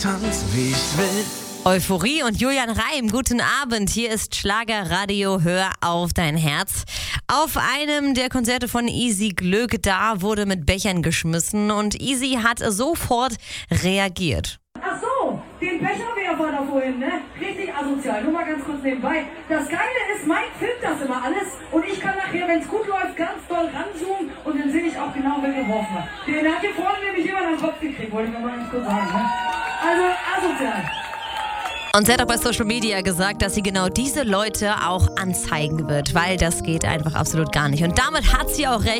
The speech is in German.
Tanz, wie ich will. Euphorie und Julian Reim, guten Abend. Hier ist Schlagerradio, hör auf dein Herz. Auf einem der Konzerte von Easy Glück, da wurde mit Bechern geschmissen und Easy hat sofort reagiert. Ach so, den Becherwerfer da vorhin, ne? Richtig asozial. Nur mal ganz kurz nebenbei. Das Geile ist, Mike filmt das immer alles und ich kann nachher, wenn es gut läuft, ganz doll ranzoomen und dann sehe ich auch genau, wer geworfen hat. Den hat hier vorne nämlich jemand am Kopf gekriegt, wollte ich mal ganz kurz sagen, ne? Also asozial. Und sie hat auch bei Social Media gesagt, dass sie genau diese Leute auch anzeigen wird, weil das geht einfach absolut gar nicht. Und damit hat sie auch recht.